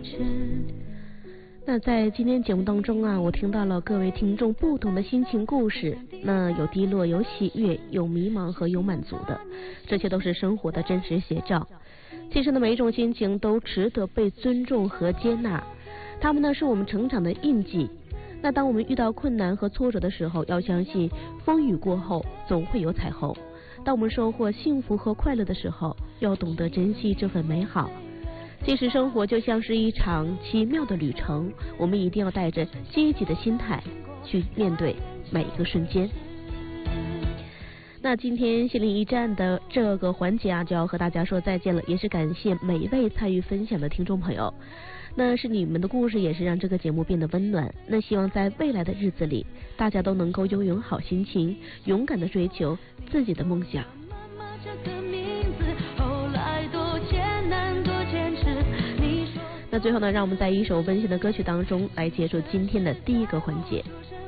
那在今天节目当中啊，我听到了各位听众不同的心情故事，那有低落，有喜悦，有迷茫和有满足的，这些都是生活的真实写照。其实呢，每一种心情都值得被尊重和接纳，它们呢是我们成长的印记。那当我们遇到困难和挫折的时候，要相信风雨过后总会有彩虹。当我们收获幸福和快乐的时候，要懂得珍惜这份美好。其实生活就像是一场奇妙的旅程，我们一定要带着积极的心态去面对每一个瞬间。那今天心灵驿站的这个环节啊，就要和大家说再见了，也是感谢每一位参与分享的听众朋友。那是你们的故事也是让这个节目变得温暖，那希望在未来的日子里，大家都能够拥有好心情，勇敢的追求自己的梦想。那最后呢，让我们在一首温馨的歌曲当中来结束今天的第一个环节。